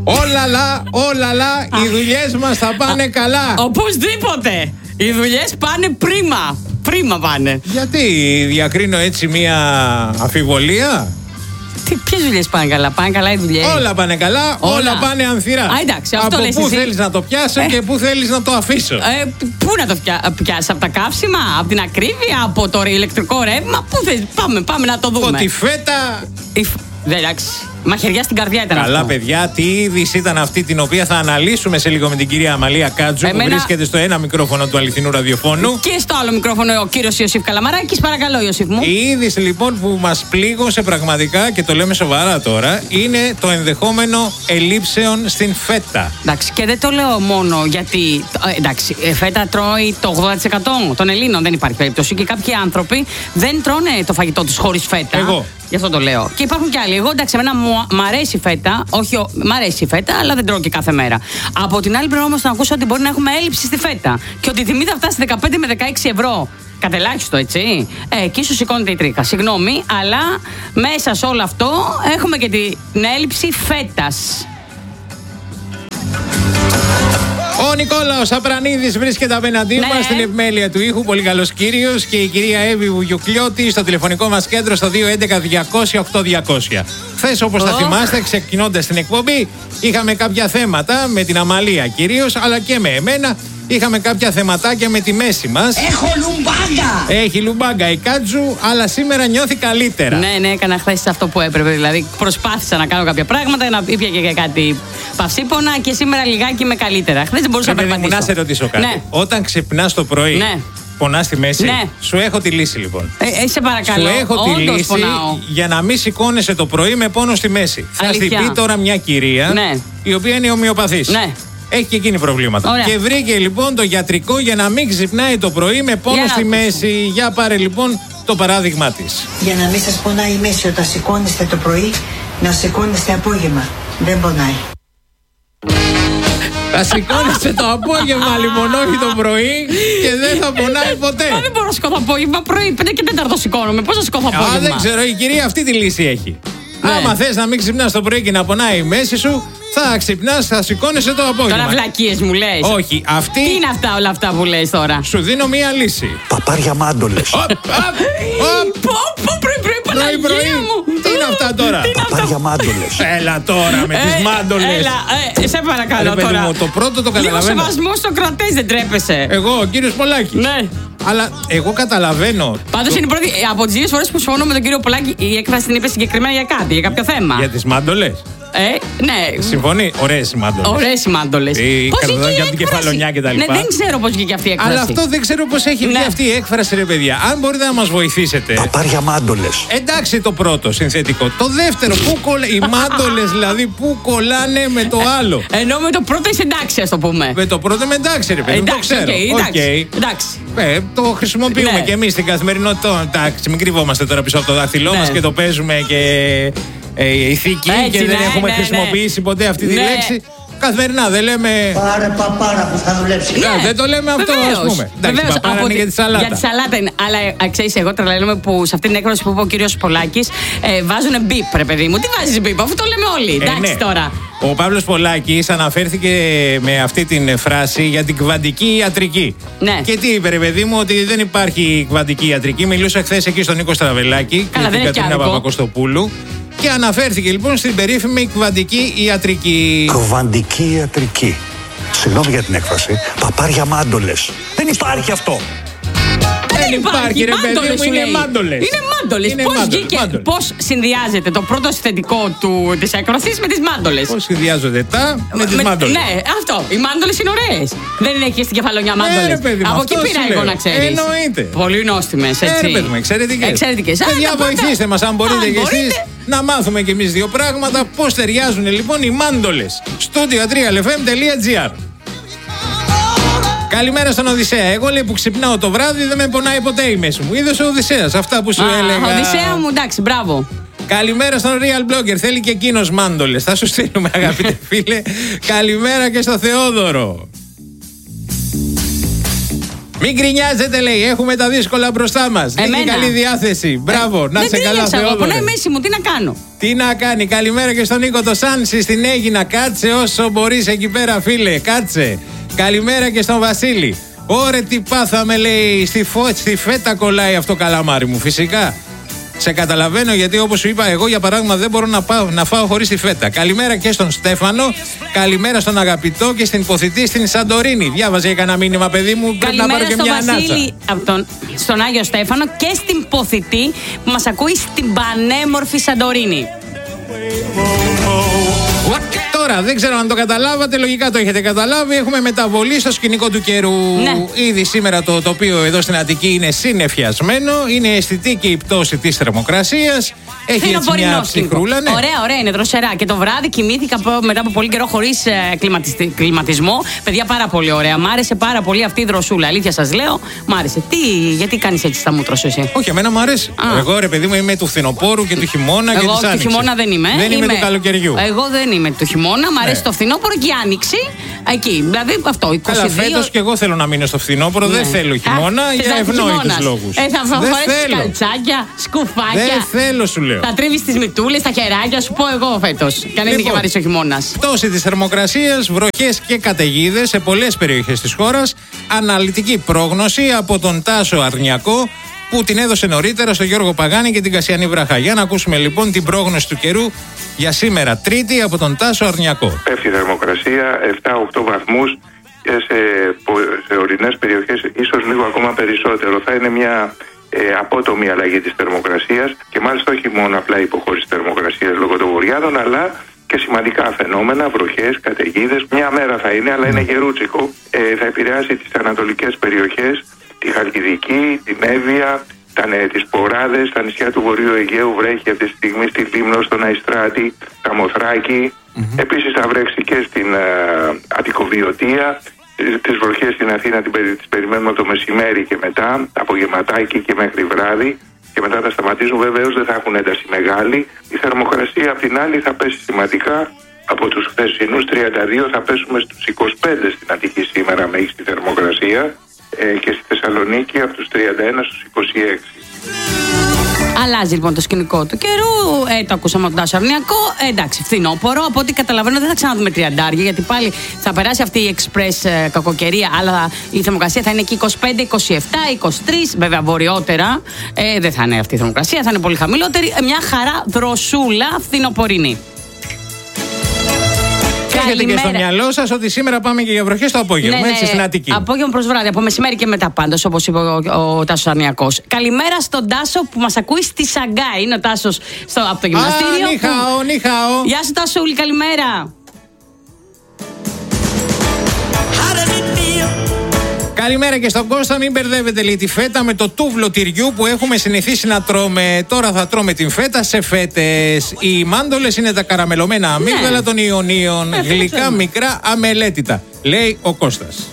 Όλαλα, οι δουλειές μας θα πάνε καλά. Οπωσδήποτε. Οι δουλειές πάνε πρίμα. Πρίμα πάνε. Γιατί διακρίνω έτσι μια αμφιβολία? Ποιες δουλειές πάνε καλά? Πάνε καλά οι δουλειές? Όλα πάνε καλά, όλα πάνε ανθυρά. Εντάξει, αυτό από λες πού εσύ. θέλεις να το πιάσω και πού θέλεις να το αφήσω? Πού να το πιάσεις? Από τα καύσιμα, από την ακρίβεια, από το ηλεκτρικό ρεύμα? Πού θες? Πάμε να το δούμε. Από τη φέτα. Εντάξει. Μαχαιριά στην καρδιά ήταν Καλά, αυτό. παιδιά, τι είδηση ήταν αυτή την οποία θα αναλύσουμε σε λίγο με την κυρία Αμαλία Κάτζου, που βρίσκεται στο ένα μικρόφωνο του αληθινού ραδιοφώνου. Και στο άλλο μικρόφωνο ο κύριος Ιωσήφ Καλαμαράκης. Παρακαλώ, Ιωσήφ μου. Η είδηση λοιπόν που μας πλήγωσε πραγματικά, και το λέμε σοβαρά τώρα, είναι το ενδεχόμενο ελλείψεων στην φέτα. Εντάξει, και δεν το λέω μόνο γιατί. Εντάξει, φέτα τρώει το 80% των Ελλήνων, δεν υπάρχει περίπτωση. Και κάποιοι άνθρωποι δεν τρώνε το φαγητό τους χωρίς φέτα. Εγώ. Γι' αυτό το λέω. Και υπάρχουν κι άλλοι. Εγώ, εντάξει, εμένα μου αρέσει η φέτα. Όχι, μ' αρέσει η φέτα, αλλά δεν τρώω και κάθε μέρα. Από την άλλη, πρέπει όμως να ακούσω ότι μπορεί να έχουμε έλλειψη στη φέτα. Και ότι η τιμή θα φτάσει 15 με 16 ευρώ. Κατελάχιστο, έτσι. Και ίσως σηκώνεται η τρίχα. Συγγνώμη, αλλά μέσα σε όλο αυτό έχουμε και την έλλειψη φέτας. Ο Νικόλαος Απρανίδης βρίσκεται απέναντί μας στην επιμέλεια του ήχου. Πολύ καλός κύριος. Και η κυρία Εύη Βουγιουκλιώτη στο τηλεφωνικό μας κέντρο στο 211-200-8200. Χθες, όπως θα θυμάστε, ξεκινώντας την εκπομπή, είχαμε κάποια θέματα με την Αμαλία κυρίως, αλλά και με εμένα. Είχαμε κάποια θεματάκια με τη μέση μας. Έχω λουμπάγκα! Έχει λουμπάγκα η Κάτζου, αλλά σήμερα νιώθει καλύτερα. Ναι, έκανα χθες αυτό που έπρεπε. Δηλαδή, προσπάθησα να κάνω κάποια πράγματα, να ήπια και κάτι παυσίπονα και σήμερα λιγάκι είμαι καλύτερα. Χθες δεν μπορούσα να περπατήσω. Να σε ρωτήσω κάτι. Ναι. Όταν ξυπνάς το πρωί, πονάς στη μέση. Ναι. Σου έχω τη λύση λοιπόν. Σε παρακαλώ. Σου έχω τη λύση πονάω. για να μην σηκώνεσαι το πρωί με πόνο στη μέση. Θα στην πει τώρα μια κυρία, η οποία είναι ομοιοπαθής. Ναι. Έχει και εκείνη προβλήματα. Ωραία. Και βρήκε λοιπόν το γιατρικό για να μην ξυπνάει το πρωί με πόνο στη μέση. Για πάρε λοιπόν το παράδειγμά της. Για να μην σας πονάει η μέση όταν σηκώνεστε το πρωί, να σηκώνεστε απόγευμα. Δεν πονάει. Θα σηκώνεσαι το απόγευμα λοιπόν, όχι το πρωί, και δεν θα πονάει ποτέ. Δεν μπορώ να σηκώθω απόγευμα, πρωί 5 και 4 σηκώνομαι. Πώς θα σηκώθω απόγευμα? Δεν ξέρω, η κυρία αυτή τη λύση έχει. Άμα θες να μην ξυπνάς το πρωί και να πονάει η μέση σου, θα ξυπνάς, θα σηκώνεσαι το απόγευμα. Τώρα βλακίες μου λες. Όχι, αυτή. Τι είναι αυτά όλα αυτά που λες τώρα? Σου δίνω μία λύση. Παπάρια μάντολες. Πρωί. Τι είναι αυτά τώρα? Παπάρια μάντολες. Έλα τώρα με τις μάντολες. Έλα, σε παρακαλώ τώρα. Το πρώτο το καταλαβαίνω. Λίγο σεβασμό στο κρατές, δεν τρέπεσαι? Εγώ, ο κύριος Πολάκης. Ναι. Αλλά εγώ καταλαβαίνω. Πάντως είναι η πρώτη από τις λίγες φορές που συμφωνώ με τον κύριο Πολάκη. Η έκφραση την είπε συγκεκριμένα για κάτι, για κάποιο θέμα. Για τις μάντολες. Ναι. Συμφωνεί, ωραίες οι μάντολες. Ωραίες οι μάντολες. Πώς βγήκε από την κεφαλονιά και τα λοιπά. Ναι, δεν ξέρω πώς βγήκε αυτή η έκφραση. Αλλά αυτό δεν ξέρω πώς έχει βγει αυτή η έκφραση, ρε παιδιά. Αν μπορείτε να μας βοηθήσετε. Παπάρια μάντολες. Εντάξει, το πρώτο συνθετικό. Το δεύτερο, οι μάντολες δηλαδή, πού κολλάνε με το άλλο? Ενώ με το πρώτο είσαι εντάξει, ας το πούμε. Με το πρώτο είμαι εντάξει, ρε παιδί. Το ξέρω. Εντάξει. Το χρησιμοποιούμε και εμείς στην καθημερινότητα. Εντάξει, μην κρυβόμαστε τώρα πίσω από το δάχτυλό μας και το παίζουμε και ηθική και δεν έχουμε χρησιμοποιήσει ποτέ αυτή τη λέξη. Καθημερινά δεν λέμε. Πάρε παπάρα που θα δουλέψει. Δεν το λέμε αυτό, ας πούμε. Εντάξει, παπάρα είναι για τη σαλάτα. Για τη σαλάτα είναι. Αλλά ξέρεις, εγώ τρελαίνομαι που σε αυτή την έκφραση που είπε ο κύριος Πολάκης βάζουν μπιπ, ρε παιδί μου. Τι βάζεις μπιπ, αφού το λέμε όλοι. Εντάξει τώρα. Ο Παύλος Πολάκης αναφέρθηκε με αυτή την φράση για την κβαντική ιατρική. Ναι. Και τι είπε, ρε παιδί μου, ότι δεν υπάρχει κβαντική ιατρική. Μιλούσα χθες εκεί στον Νίκο Στραβελάκη και την Κατρίνα Παπακοστοπούλου. Και αναφέρθηκε λοιπόν στην περίφημη κβαντική ιατρική. Κβαντική ιατρική. Συγγνώμη για την έκφραση. Παπάρια μάντολες. Δεν υπάρχει αυτό. Δεν υπάρχει, ρε παιδί μου, είναι μάντολες. Είναι μάντολες. Πώς συνδυάζεται το πρώτο συνθετικό της έκφρασης με τις μάντολες? Πώς συνδυάζονται με τις μάντολες? Ναι, αυτό. Οι μάντολες είναι ωραίες. Δεν έχει στην κεφαλονιά μάντολες. Από εκεί πήρα εγώ, να ξέρεις. Εννοείται. Πολύ νόστιμες, έτσι. Εξαιρετικές. Παιδιά, βοηθήστε μας, αν μπορείτε κι εσείς, να μάθουμε κι εμείς δύο πράγματα. Πώς ταιριάζουν λοιπόν οι μάντολες. Studio3lfm.gr. Καλημέρα στον Οδυσσέα. Εγώ λέει που ξυπνάω το βράδυ δεν με πονάει ποτέ η μέση μου. Είδες ο Οδυσσέας, αυτά που σου έλεγα. Οδυσσέα μου, εντάξει, μπράβο. Καλημέρα στον Real Blogger. Θέλει και εκείνος μάντολες. Θα σου στείλουμε, αγαπητέ φίλε. Καλημέρα και στο Θεόδωρο. Μην γκρινιάζετε, λέει. Έχουμε τα δύσκολα μπροστά μας. Έχει καλή διάθεση. Μπράβο, να σε καλά, Θεόδωρε. Πονάει η μέση μου, τι να κάνω. Τι να κάνει. Καλημέρα και στον Νίκο το Σάνσι στην Αίγινα. Κάτσε όσο μπορείς εκεί πέρα, φίλε. Κάτσε. Καλημέρα και στον Βασίλη. Ωρε τι πάθαμε, λέει. Στη φέτα κολλάει αυτό, καλαμάρι μου. Φυσικά. Σε καταλαβαίνω, γιατί όπως σου είπα, εγώ για παράδειγμα δεν μπορώ να φάω χωρίς τη φέτα. Καλημέρα και στον Στέφανο. Καλημέρα στον Αγαπητό και στην Ποθητή στην Σαντορίνη. Διάβαζε κανένα μήνυμα, παιδί μου. Πρέπει να πάρω και μια ανάσα. Βασίλη, στον Άγιο Στέφανο και στην Ποθητή που μας ακούει στην πανέμορφη Σαντορίνη. Τώρα δεν ξέρω αν το καταλάβατε, λογικά το έχετε καταλάβει. Έχουμε μεταβολή στο σκηνικό του καιρού. Ναι. Ήδη σήμερα το τοπίο εδώ στην Αττική είναι συννεφιασμένο. Είναι αισθητή και η πτώση της θερμοκρασίας. Έχει έτσι μια ψυχρούλα. Ναι. Ωραία, είναι δροσερά. Και το βράδυ κοιμήθηκα μετά από πολύ καιρό χωρίς κλιματισμό. Παιδιά, πάρα πολύ ωραία. Μ' άρεσε πάρα πολύ αυτή η δροσούλα. Αλήθεια σας λέω, μ' άρεσε. Γιατί κάνεις έτσι στα μούτρα σου εσύ? Όχι, εμένα μου αρέσει. Εγώ, ρε παιδί μου, είμαι του φθινοπόρου και του χειμώνα και της άνοιξης. Εγώ του χειμώνα δεν είμαι. Δεν είμαι του καλοκαιριού. Εγώ δεν είμαι του χειμώνα. Μ' αρέσει το φθινόπωρο και η άνοιξη. Εκεί. Δηλαδή αυτό, 22. Καλά, φέτος και εγώ θέλω να μείνω στο φθινόπωρο. Δεν θέλω χειμώνα για ευνόητους λόγους. Θα φορέσεις καλτσάκια, σκουφάκια. Δεν θέλω, σου λέω. Θα τρίβεις τις μητούλες, τα χεράκια, σου πω εγώ φέτος. Και αν είναι και μ' αρέσει ο χειμώνας. Πτώση της θερμοκρασίας, βροχές και καταιγίδες σε πολλές περιοχές της χώρας. Αναλυτική πρόγνωση από τον Τάσο Αρνιακό, που την έδωσε νωρίτερα στο Γιώργο Παγάνη και την Κασιανή Βραχά. Για να ακούσουμε λοιπόν την πρόγνωση του καιρού για σήμερα, Τρίτη, από τον Τάσο Αρνιακό. Πέφτει η θερμοκρασία 7-8 βαθμούς και σε ορεινές περιοχές ίσως λίγο ακόμα περισσότερο. Θα είναι μια απότομη αλλαγή της θερμοκρασίας και μάλιστα όχι μόνο απλά υποχώρηση θερμοκρασίας λόγω των βορειάδων, αλλά και σημαντικά φαινόμενα, βροχές, καταιγίδες. Μια μέρα θα είναι, αλλά είναι γερούτσικο. Θα επηρεάσει τις ανατολικές περιοχές, τη Χαλκιδική, την Εύβοια, τις Ποράδες, τα νησιά του Βορείου Αιγαίου. Βρέχει αυτή τη στιγμή στη Λίμνο, στον Αϊστράτη, Καμοθράκη. Επίσης θα βρέξει και στην Αττικοβιωτία. Τις βροχές στην Αθήνα τις περιμένουμε από το μεσημέρι και μετά, απογευματάκι και μέχρι βράδυ. Και μετά θα σταματήσουν, βεβαίως δεν θα έχουν ένταση μεγάλη. Η θερμοκρασία απ' την άλλη θα πέσει σημαντικά. Από τους χθεσινούς 32 θα πέσουμε στους 25 στην Αττική σήμερα μέγιστη θερμοκρασία. Και στη Θεσσαλονίκη από τους 31 στους 26. Αλλάζει λοιπόν το σκηνικό του καιρού. Το ακούσαμε από τον Τάσο Αρνιακό. Εντάξει, φθινόπωρο. Από ό,τι καταλαβαίνω δεν θα ξαναδούμε 30, γιατί πάλι θα περάσει αυτή η express κακοκαιρία. Αλλά η θερμοκρασία θα είναι εκεί 25, 27, 23. Βέβαια βορειότερα δεν θα είναι αυτή η θερμοκρασία, θα είναι πολύ χαμηλότερη. Μια χαρά δροσούλα φθινοπορεινή. Έχετε και στο μυαλό σας ότι σήμερα πάμε και για βροχές το απόγευμα, έτσι στην Αττική. Απόγευμα προς βράδυ, από μεσημέρι και μετά πάντως, όπως είπε ο Τάσος Αρνιακός. Καλημέρα στον Τάσο που μας ακούει στη Σαγκάη. Είναι ο Τάσος από το γυμναστήριο. Νιχάο. Γεια σου Τάσουλη, καλημέρα. Καλημέρα και στον Κώστα. Μην μπερδεύετε, λέει, τη φέτα με το τούβλο τυριού που έχουμε συνηθίσει να τρώμε. Τώρα θα τρώμε την φέτα σε φέτες. Οι μάντολες είναι τα καραμελωμένα αμύγδαλα των Ιωνίων. Γλυκά, μικρά, αμελέτητα, λέει ο Κώστας.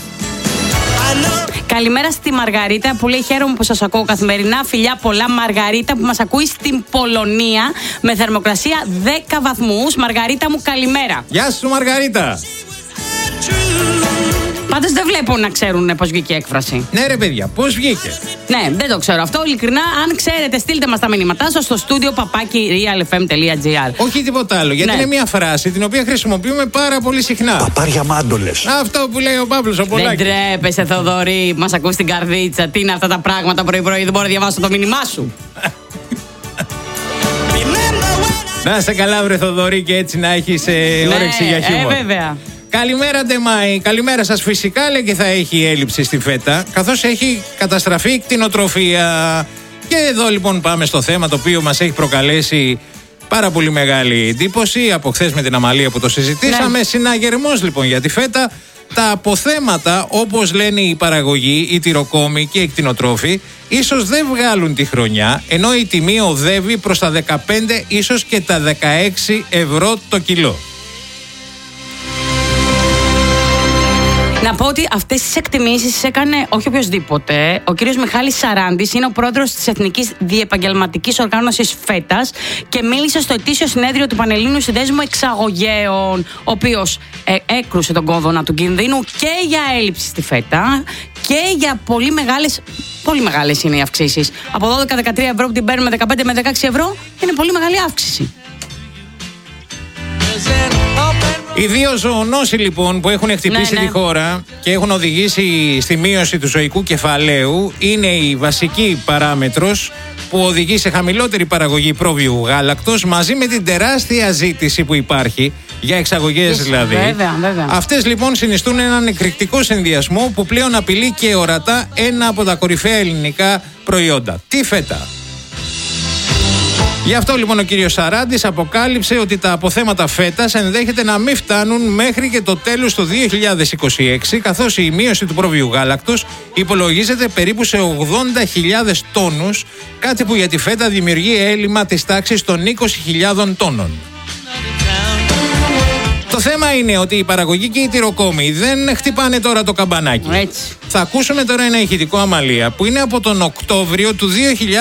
Καλημέρα στη Μαργαρίτα που λέει: χαίρομαι που σας ακούω καθημερινά. Φιλιά πολλά, Μαργαρίτα που μας ακούει στην Πολωνία με θερμοκρασία 10 βαθμούς. Μαργαρίτα μου, καλημέρα. Γεια σου, Μαργαρίτα. Πάντως δεν βλέπω να ξέρουν πώς βγήκε η έκφραση. Ναι, ρε παιδιά, πώς βγήκε. Ναι, δεν το ξέρω αυτό. Ειλικρινά, αν ξέρετε, στείλτε μας τα μηνύματά σας στο στούντιο @realfm.gr. Όχι τίποτα άλλο. Γιατί είναι μια φράση την οποία χρησιμοποιούμε πάρα πολύ συχνά. Παπάρια μάντολες. Αυτό που λέει ο Παύλος ο Πολάκης. Δεν τρέπεσαι, Θοδωρή, μας ακούς στην καρδίτσα. Τι είναι αυτά τα πράγματα πρωί-πρωί, δεν μπορώ να διαβάσω το μήνυμά σου. Να είσαι καλά, βρε Θοδωρή, και έτσι να έχεις όρεξη για χιούμορ. Βέβαια. Καλημέρα, Ντεμάη. Καλημέρα σας. Φυσικά, λέει, και θα έχει έλλειψη στη φέτα, καθώς έχει καταστραφεί η κτηνοτροφία. Και εδώ λοιπόν πάμε στο θέμα το οποίο μας έχει προκαλέσει πάρα πολύ μεγάλη εντύπωση από χθες με την Αμαλία που το συζητήσαμε. Ναι. Συναγερμός λοιπόν για τη φέτα. Τα αποθέματα, όπως λένε οι παραγωγοί, οι τυροκόμοι και οι κτηνοτρόφοι, ίσως δεν βγάλουν τη χρονιά, ενώ η τιμή οδεύει προς τα 15 ίσως και τα 16 ευρώ το κιλό. Να πω ότι αυτές τις εκτιμήσεις έκανε όχι οποιοσδήποτε. Ο κύριος Μιχάλης Σαράντης είναι ο πρόεδρος της Εθνικής Διεπαγγελματικής Οργάνωσης Φέτας και μίλησε στο ετήσιο συνέδριο του Πανελλήνιου Συνδέσμου Εξαγωγέων, ο οποίος έκρουσε τον κόδωνα του κινδύνου και για έλλειψη στη φέτα και για πολύ μεγάλες είναι οι αυξήσεις. Από 12-13 ευρώ που την παίρνουμε 15 με 16 ευρώ είναι πολύ μεγάλη αύξηση. Οι δύο ζωονόσοι λοιπόν που έχουν χτυπήσει τη χώρα και έχουν οδηγήσει στη μείωση του ζωικού κεφαλαίου είναι η βασική παράμετρος που οδηγεί σε χαμηλότερη παραγωγή πρόβειου γάλακτος, μαζί με την τεράστια ζήτηση που υπάρχει για εξαγωγές δηλαδή. Βέβαια. Αυτές λοιπόν συνιστούν έναν εκρηκτικό συνδυασμό που πλέον απειλεί και ορατά ένα από τα κορυφαία ελληνικά προϊόντα, τη φέτα. Γι' αυτό λοιπόν ο κύριος Σαράντης αποκάλυψε ότι τα αποθέματα φέτας ενδέχεται να μην φτάνουν μέχρι και το τέλος του 2026, καθώς η μείωση του πρόβειου γάλακτος υπολογίζεται περίπου σε 80.000 τόνους, κάτι που για τη φέτα δημιουργεί έλλειμμα της τάξης των 20.000 τόνων. Το θέμα είναι ότι οι παραγωγοί και οι τυροκόμοι δεν χτυπάνε τώρα το καμπανάκι. Έτσι. Θα ακούσουμε τώρα ένα ηχητικό Αμαλία που είναι από τον Οκτώβριο του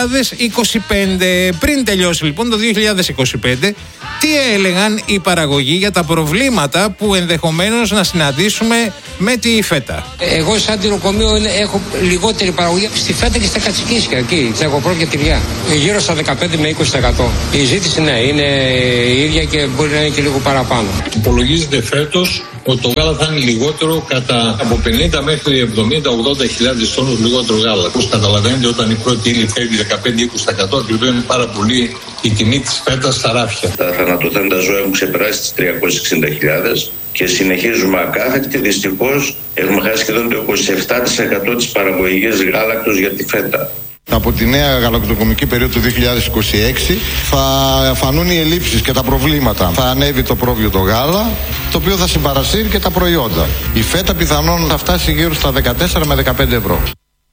2025. Πριν τελειώσει λοιπόν το 2025, τι έλεγαν οι παραγωγοί για τα προβλήματα που ενδεχομένως να συναντήσουμε με τη φέτα. Εγώ σαν τυροκομείο έχω λιγότερη παραγωγή στη φέτα και στα κατσικίσια, εκεί, στα εγωπρόβια τυριά. Γύρω στα 15 με 20%. Η ζήτηση ναι, είναι η ίδια και μπορεί να είναι και λίγο παραπάνω. Υπολογίζεται φέτος ότι το γάλα θα είναι λιγότερο κατά από 50 μέχρι 70-80 χιλιάδες τόνους λιγότερο γάλα. Όπως καταλαβαίνετε, όταν η πρώτη ύλη φεύγει 15-20%, ακριβώνει πάρα πολύ η τιμή της φέτας στα ράφια. Τα θανατωθέντα ζώα έχουν ξεπεράσει τις 360.000 και συνεχίζουμε ακάθεκτη. Δυστυχώς έχουμε χάσει σχεδόν το 27% της παραγωγής γάλακτος για τη φέτα. Από τη νέα γαλακτοκομική περίοδο του 2026 θα φανούν οι ελλείψεις και τα προβλήματα. Θα ανέβει το πρόβιο το γάλα, το οποίο θα συμπαρασύρει και τα προϊόντα. Η φέτα πιθανόν θα φτάσει γύρω στα 14 με 15 ευρώ.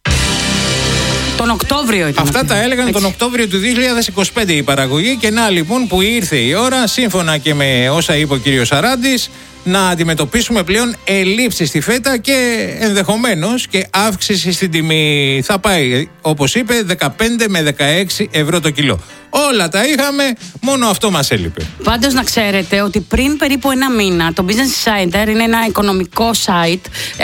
Τον Οκτώβριο ήταν. Αυτά τα έλεγαν τον Οκτώβριο του 2025 η παραγωγή και να λοιπόν που ήρθε η ώρα, σύμφωνα και με όσα είπε ο κύριος Σαράντης, να αντιμετωπίσουμε πλέον ελλείψεις στη φέτα και ενδεχομένως και αύξηση στην τιμή. Θα πάει, όπως είπε, 15 με 16 ευρώ το κιλό. Όλα τα είχαμε, μόνο αυτό μας έλειπε. Πάντως να ξέρετε ότι πριν περίπου ένα μήνα το Business Insider, είναι ένα οικονομικό site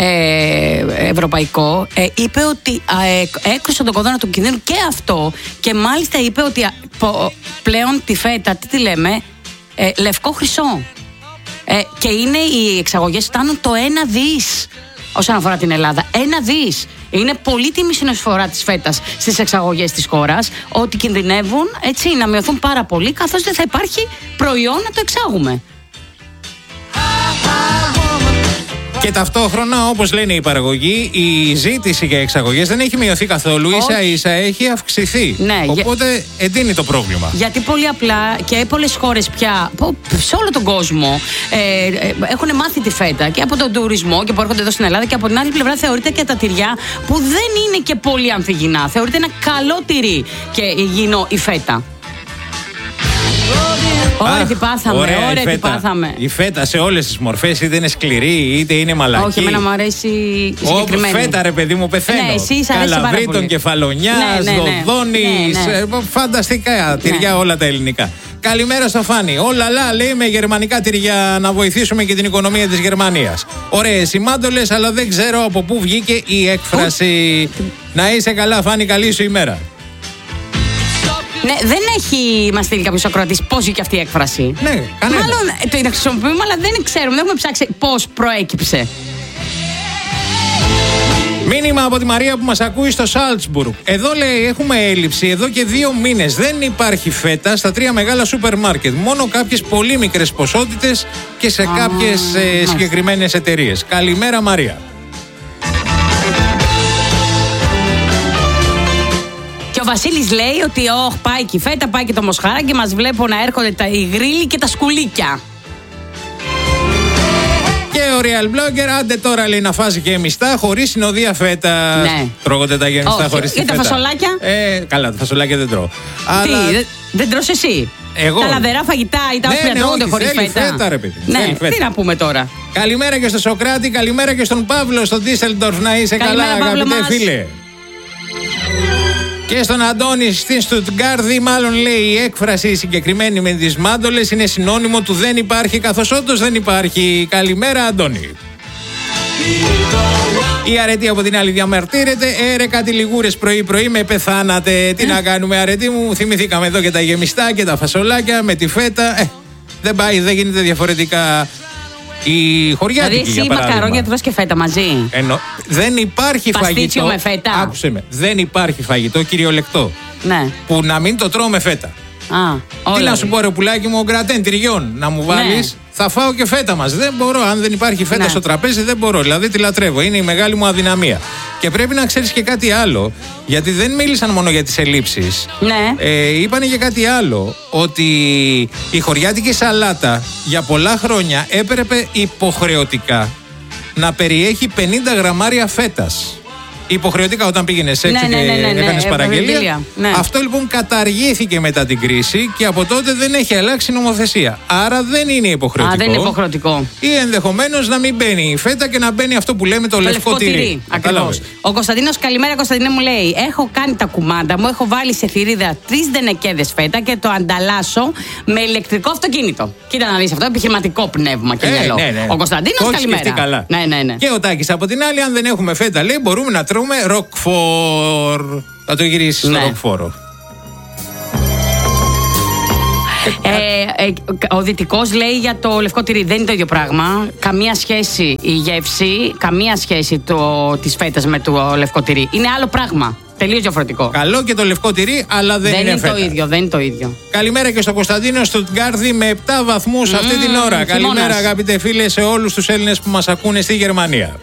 ευρωπαϊκό, είπε ότι έκρουσε τον κόδωνα του κινδύνου και αυτό, και μάλιστα είπε ότι πλέον τη φέτα, τι τη λέμε, λευκό χρυσό. Και είναι οι εξαγωγές φτάνουν το 1 δις όσον αφορά την Ελλάδα. 1 δις. Είναι πολύτιμη συνεισφορά της φέτας στις εξαγωγές της χώρας, ότι κινδυνεύουν έτσι να μειωθούν πάρα πολύ, καθώς δεν θα υπάρχει προϊόν να το εξάγουμε. Και ταυτόχρονα, όπως λένε οι παραγωγοί, η ζήτηση για εξαγωγές δεν έχει μειωθεί καθόλου, ίσα-ίσα έχει αυξηθεί. Ναι, οπότε εντείνει το πρόβλημα. Γιατί πολύ απλά και πολλές χώρες πια, σε όλο τον κόσμο, έχουν μάθει τη φέτα και από τον τουρισμό και που έρχονται εδώ στην Ελλάδα, και από την άλλη πλευρά θεωρείται και τα τυριά που δεν είναι και πολύ ανθυγιεινά. Θεωρείται ένα καλό τυρί και υγιεινό η φέτα. Ωραία τι πάθαμε. Η φέτα σε όλες τις μορφές, είτε είναι σκληρή είτε είναι μαλακή. Όχι, εμένα μου αρέσει η συγκεκριμένη. Φέτα ρε παιδί μου, πεθαίνω. Ναι, εσύ Καλαβρίτων, κεφαλονιάς, δοδόνης, φανταστικά τυριά όλα τα ελληνικά. Καλημέρα στο Φάνη. Όλα λέει με γερμανικά τυριά να βοηθήσουμε και την οικονομία της Γερμανίας. Ωραίες οι μάντολες, αλλά δεν ξέρω από πού βγήκε η έκφραση. Να είσαι καλά Φάνη, καλή σου ημέρα. Ναι, δεν έχει μας στείλει κάποιος ακροατής πώς βγήκε αυτή η έκφραση. Ναι, κανένα. Μάλλον το χρησιμοποιούμε, αλλά δεν ξέρουμε, δεν έχουμε ψάξει πώς προέκυψε. Μήνυμα από τη Μαρία που μας ακούει στο Σάλτσμπουργκ. Εδώ λέει έχουμε έλλειψη εδώ και 2 μήνες. Δεν υπάρχει φέτα στα 3 μεγάλα σούπερ μάρκετ. Μόνο κάποιες πολύ μικρές ποσότητες και σε κάποιες συγκεκριμένες εταιρείες. Καλημέρα Μαρία. Ο Βασίλης λέει ότι πάει και η φέτα, πάει και το μοσχάρι και μας βλέπω να έρχονται οι γρίλοι και τα σκουλίκια. Και ο Real Blogger, άντε τώρα λέει να φάζει και μιστά χωρίς συνοδεία φέτα. Ναι. Τρώγονται τα γεμιστά χωρίς τη φέτα. Και τα φασολάκια. Καλά, τα φασολάκια δεν τρώω. Τι, δεν τρως εσύ? Εγώ. Τα λαδερά φαγητά ή τα όσπρια τρώγονται χωρίς φέτα, ρε παιδί. Ναι, τι να πούμε τώρα. Καλημέρα και στο Σοκράτη, καλημέρα και στον Παύλο στο Ντίσελντορφ. Να είσαι καλά, αγαπητέ φίλε. Και στον Αντώνη στην Στουτγκάρδη, μάλλον λέει η έκφραση συγκεκριμένη με τις μάντολες είναι συνώνυμο του δεν υπάρχει, καθώς όντως δεν υπάρχει. Καλημέρα Αντώνη. Η αρετή από την άλλη διαμαρτύρεται. Κάτι λιγούρες πρωί-πρωί με πεθάνατε. Τι να κάνουμε, αρετή μου. Θυμηθήκαμε εδώ και τα γεμιστά και τα φασολάκια με τη φέτα. Δεν πάει, δεν γίνεται διαφορετικά. Η χωριάτικη, δηλαδή, εσύ μακαρόνια τρως και φέτα μαζί. Δεν υπάρχει παστίτσιο με φέτα. Άκουσε με. Δεν υπάρχει φαγητό κυριολεκτό. Ναι. Που να μην το τρώω με φέτα. Τι να σου πω, ρε πουλάκι μου, γκρατέν τυριών να μου βάλεις. Ναι. Θα φάω και φέτα μας. Δεν μπορώ. Αν δεν υπάρχει φέτα στο τραπέζι, δεν μπορώ. Δηλαδή τη λατρεύω. Είναι η μεγάλη μου αδυναμία. Και πρέπει να ξέρεις και κάτι άλλο. Γιατί δεν μίλησαν μόνο για τις ελλείψεις. Ναι. Είπανε και κάτι άλλο. Ότι η χωριάτικη σαλάτα για πολλά χρόνια έπρεπε υποχρεωτικά να περιέχει 50 γραμμάρια φέτας. Υποχρεωτικά όταν πήγαινες έξω και έκανες παραγγελία. Ναι. Αυτό λοιπόν καταργήθηκε μετά την κρίση και από τότε δεν έχει αλλάξει νομοθεσία. Άρα δεν είναι υποχρεωτικό. Δεν είναι υποχρεωτικό. Ή ενδεχομένως να μην μπαίνει η φέτα και να μπαίνει αυτό που λέμε το λευκό τυρί. Ακριβώς. Ο Κωνσταντίνος, καλημέρα Κωνσταντίνε, μου λέει: έχω κάνει τα κουμάντα μου, έχω βάλει σε θηρίδα 3 δενεκέδες φέτα και το ανταλλάσσω με ηλεκτρικό αυτοκίνητο. Κοίτα να δεις αυτό, επιχειρηματικό πνεύμα και μυαλό. Ο Κωνσταντίνος, καλημέρα. Καλά. Ναι. Και ο Τάκης από την άλλη, αν δεν έχουμε φέτα, λέει, μπορούμε να τρώμε ροκφόρ. Θα το γυρίσεις στο ροκφόρο. Ο Δυτικός λέει για το λευκό τυρί. Δεν είναι το ίδιο πράγμα. Καμία σχέση η γεύση, καμία σχέση της φέτας με το λευκό τυρί. Είναι άλλο πράγμα. Τελείως διαφορετικό. Καλό και το λευκό τυρί, αλλά δεν είναι φέτα. Δεν είναι το ίδιο. Καλημέρα και στον Κωνσταντίνο Στουτγκάρδη με 7 βαθμούς αυτή την ώρα. Καλημέρα, αγαπητέ φίλε, σε όλους τους Έλληνες που μας ακούνε στη Γερμανία.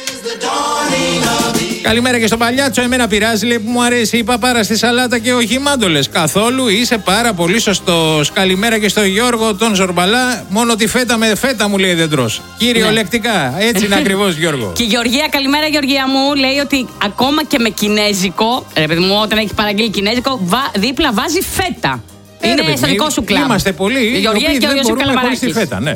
Καλημέρα και στον Παλιάτσο. Εμένα πειράζει, λέει, που μου αρέσει η παπάρα στη σαλάτα και όχι οι μάντολες. Καθόλου, είσαι πάρα πολύ σωστός. Καλημέρα και στον Γιώργο τον Ζορμπαλά. Μόνο τη φέτα με φέτα μου λέει δεν τρως. Κυριολεκτικά. Έτσι είναι ακριβώς, Γιώργο. Και η Γεωργία, καλημέρα Γεωργία μου, λέει ότι ακόμα και με κινέζικο, ρε παιδί μου, όταν έχει παραγγείλει κινέζικο, δίπλα βάζει φέτα. Είναι στο δικό σου κλαμπ. Είμαστε πολλοί. Γεωργία και ο Ιωσήφ Καλαμαράκης. Ναι.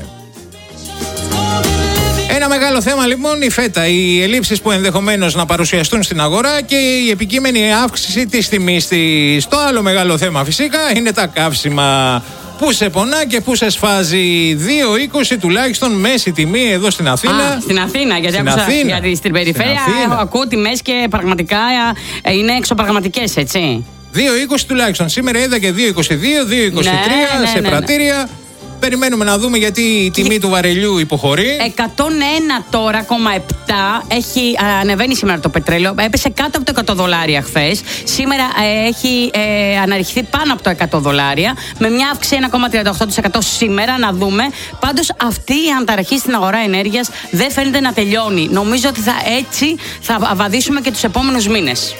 Ένα μεγάλο θέμα λοιπόν η φέτα, οι ελλείψεις που ενδεχομένως να παρουσιαστούν στην αγορά και η επικείμενη αύξηση της τιμής της. Το άλλο μεγάλο θέμα φυσικά είναι τα καύσιμα. Πού σε πονά και πού σε σφάζει. 2,20 τουλάχιστον μέση τιμή εδώ στην Αθήνα. Στην Αθήνα, γιατί άκουσα γιατί στην περιφέρεια ακούω τιμές και πραγματικά είναι εξωπραγματικές, έτσι. 2,20 τουλάχιστον. Σήμερα είδα και 2,22, 2,23 σε πρατήρια. Περιμένουμε να δούμε γιατί η τιμή του βαρελιού υποχωρεί. 101 τώρα, 7. Έχει ανεβαίνει σήμερα το πετρέλαιο. Έπεσε κάτω από το $100 χθες. Σήμερα έχει αναρριχθεί πάνω από το $100. Με μια αύξηση 1,38% σήμερα. Να δούμε. Πάντως αυτή η ανταραχή στην αγορά ενέργειας δεν φαίνεται να τελειώνει. Νομίζω ότι έτσι θα βαδίσουμε και τους επόμενους μήνες.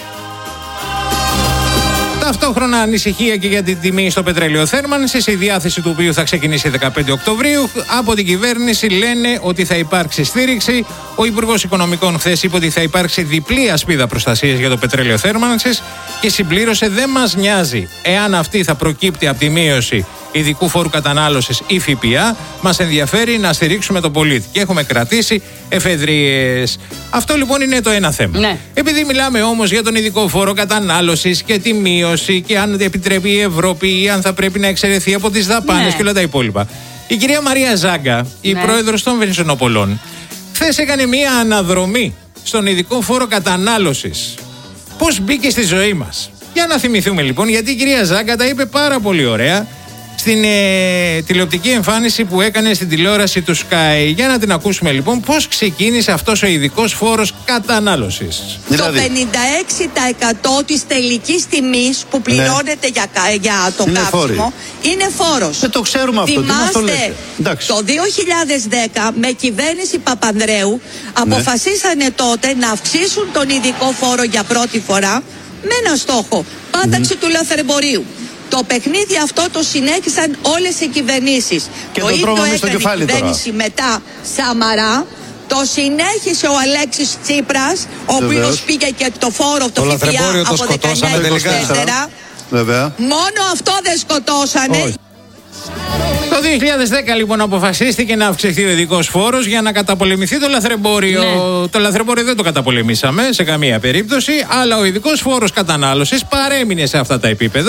Ταυτόχρονα ανησυχία και για την τιμή στο πετρέλαιο θέρμανσης, η διάθεση του οποίου θα ξεκινήσει 15 Οκτωβρίου. Από την κυβέρνηση λένε ότι θα υπάρξει στήριξη. Ο Υπουργός Οικονομικών χθες είπε ότι θα υπάρξει διπλή ασπίδα προστασίας για το πετρέλαιο θέρμανσης και συμπλήρωσε: δεν μας νοιάζει εάν αυτή θα προκύπτει από τη μείωση ειδικού φόρου κατανάλωσης ή ΦΠΑ. Μας ενδιαφέρει να στηρίξουμε τον πολίτη. Και έχουμε κρατήσει εφεδρίες. Αυτό λοιπόν είναι το ένα θέμα. Ναι. Επειδή μιλάμε όμως για τον ειδικό φόρο κατανάλωσης και τη μείωση και αν επιτρέπει η Ευρώπη ή αν θα πρέπει να εξαιρεθεί από τις δαπάνες και όλα τα υπόλοιπα. Η κυρία Μαρία Ζάγκα, η πρόεδρος των Βενζινοπολών, χθες έκανε μία αναδρομή στον ειδικό φόρο κατανάλωσης. Πώς μπήκε στη ζωή μας. Για να θυμηθούμε λοιπόν, γιατί η κυρία Ζάγκα τα είπε πάρα πολύ ωραία στην τηλεοπτική εμφάνιση που έκανε στην τηλεόραση του Sky. Για να την ακούσουμε λοιπόν πώς ξεκίνησε αυτός ο ειδικός φόρος κατανάλωσης. Δηλαδή, το 56% της τελικής τιμής που πληρώνεται για το καύσιμο είναι φόρος. Δεν το ξέρουμε αυτό. Θυμάστε, το 2010 με κυβέρνηση Παπανδρέου αποφασίσανε τότε να αυξήσουν τον ειδικό φόρο για πρώτη φορά με ένα στόχο, πάταξη του λαθρεμπορίου. Το παιχνίδι αυτό το συνέχισαν όλες οι κυβερνήσεις. Και το ίδιο έκανε η κυβέρνηση μετά Σαμαρά. Το συνέχισε ο Αλέξης Τσίπρας, ο οποίος πήγε και το φόρο, το ΦΠΑ από 19-24. Μόνο αυτό δεν σκοτώσανε. Το 2010 λοιπόν αποφασίστηκε να αυξηθεί ο ειδικός φόρος για να καταπολεμηθεί το λαθρεμπόριο. Το λαθρεμπόριο δεν το καταπολεμήσαμε σε καμία περίπτωση, αλλά ο ειδικός φόρος κατανάλωσης παρέμεινε σε αυτά τα επίπεδα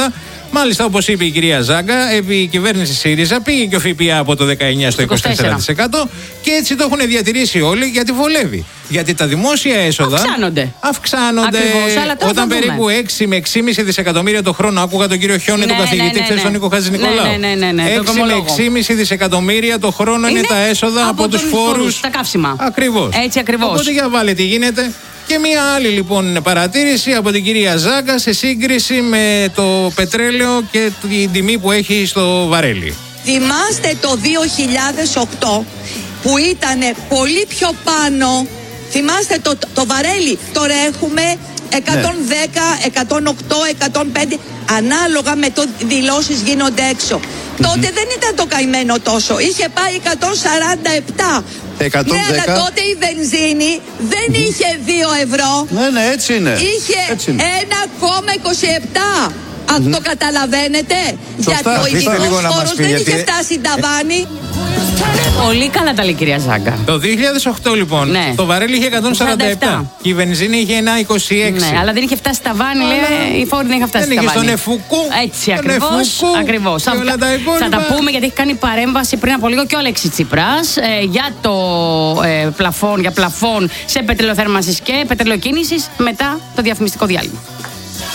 Μάλιστα, όπως είπε η κυρία Ζάγκα, επί η κυβέρνηση ΣΥΡΙΖΑ πήγε και ο ΦΠΑ από το 19% στο 24% και έτσι το έχουν διατηρήσει όλοι γιατί βολεύει. Γιατί τα δημόσια έσοδα αυξάνονται. Ακριβώς, αλλά όταν περίπου 6 με 6,5 δισεκατομμύρια το χρόνο, άκουγα τον κύριο Χιόνι, τον καθηγητή, ξέρεις τον Νίκο Χατζηνικολάου. 6 με 6,5 δισεκατομμύρια το χρόνο είναι τα έσοδα από τους φόρους. Τα καύσιμα. Ακριβώς. Έτσι ακριβώς. Οπότε για βάλε τι γίνεται. Και μία άλλη λοιπόν παρατήρηση από την κυρία Ζάγκα σε σύγκριση με το πετρέλαιο και την τιμή που έχει στο βαρέλι. Θυμάστε το 2008 που ήταν πολύ πιο πάνω. Θυμάστε το βαρέλι. Τώρα έχουμε 110, 108, 105. Ανάλογα με το δηλώσεις γίνονται έξω. Τότε δεν ήταν το καημένο τόσο. Είχε πάει 147. 110. Ναι, αλλά τότε η βενζίνη δεν είχε 2 ευρώ. Ναι, έτσι είναι. Είχε 1,27. Αυτό καταλαβαίνετε. Σωστά. Γιατί ο ειδικός φόρος δεν είχε φτάσει ταβάνι. Πολύ καλά τα λέει η κυρία Ζάγκα. Το 2008 λοιπόν το βαρέλι είχε 147 και η βενζίνη είχε 1,26. Ναι, αλλά δεν είχε φτάσει στα βάνη, λέει, η φόρη δεν είχε φτάσει στα βάνη. Δεν είχε στον Εφουκού. Έτσι ακριβώς. Θα τα πούμε γιατί έχει κάνει παρέμβαση πριν από λίγο και ο Αλέξης Τσίπρας για το πλαφόν σε πετρελαιοθέρμανσης και πετρελαιοκίνησης μετά το διαφημιστικό διάλειμμα.